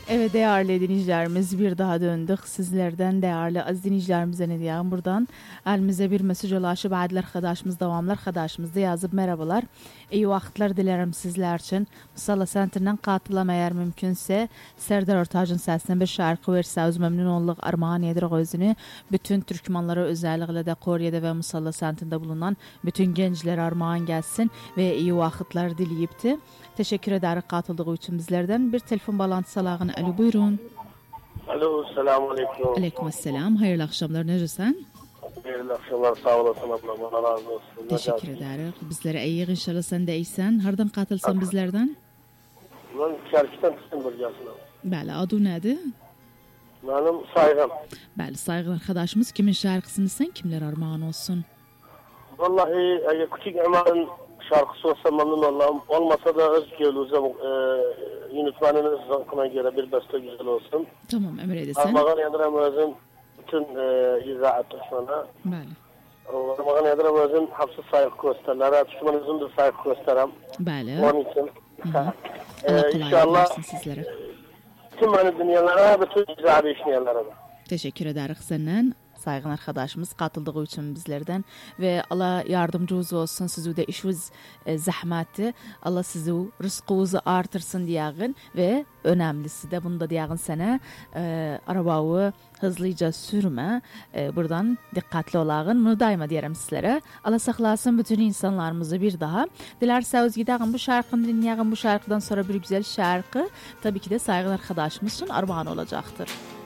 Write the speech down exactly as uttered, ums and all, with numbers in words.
Evet değerli dinleyicilerimiz bir daha döndük. Sizlerden değerli aziz dinleyicilerimize ne diyeyim buradan elimize bir mesaj ulaşıp adil arkadaşımız, devamlı arkadaşımız da yazıp merhabalar. İyi vakitler dilerim sizler için. Musalla Center'dan katılam eğer mümkünse Serdar Ortaç'ın sesinden bir şarkı verse öz memnun olduk. Armağan yedir özünü. Bütün Türkmenlere özellikle de Kore'de ve Musalla Center'da bulunan bütün gençlere armağan gelsin ve iyi vakitler dileyipti. Teşekkür ederim katıldığı için bizlerden. Bir telefon bağlantısı alağın. Alo buyurun. Alo, selamun aleyküm. Aleyküm selam. Hayırlı akşamlar. Neresen? Hayırlı akşamlar. Sağ olasın ablam. Allah razı olsun. Teşekkür ederim. Bizlere iyi inşallah sen de iyisen. Hardan katılsan bizlerden? Ben Şerkistan tuttum bölgesine. Bəli, adı nedir? Benim saygım. Bəli, saygılı arkadaşımız kimin şarkısını sen kimler armağan olsun? Vallahi eğer küçük Emel'in şarkısı olsa memnun olalım. Olmasa da özgürlüğüze e, yönetmeniniz zakına göre bir beste güzel olsun. Tamam, emir edesen. Armağan Yadırım özün bütün e, izahat düşmana. Bəli. Armağan Yadırım özün hapsi saygı gösterler. Düşmanınızın da saygı gösterem. Bəli. Onun için. Allah e, kolaylık versin sizlere. Tüm beni dünyalara, bütün icabı işleyenlere de. Teşekkür ederiz senden. Saygın arkadaşımız katıldığı için bizlerden ve Allah yardımcınız olsun. Sizi de işiniz e, zahmeti. Allah sizi rızkınızı artırsın diyeğin ve önemlisi de bunu da diyeğin sana e, arabayı hızlıca sürme. E, buradan dikkatli olağın. Bunu daima diyelim sizlere. Allah saklasın bütün insanlarımızı bir daha. Dilerseniz gidelim bu şarkını dinleyelim. Bu şarkıdan sonra bir güzel şarkı tabii ki de saygın arkadaşımız için armağan olacaktır.